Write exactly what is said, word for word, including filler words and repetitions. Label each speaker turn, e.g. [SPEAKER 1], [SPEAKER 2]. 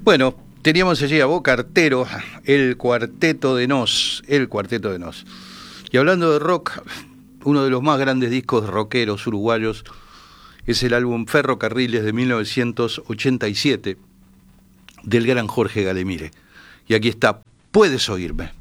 [SPEAKER 1] Bueno, teníamos allí a Boca Artero, el Cuarteto de Nos, el Cuarteto de Nos. Y hablando de rock, uno de los más grandes discos rockeros uruguayos es el álbum Ferrocarriles de mil novecientos ochenta y siete del gran Jorge Galemire. Y aquí está, Puedes oírme.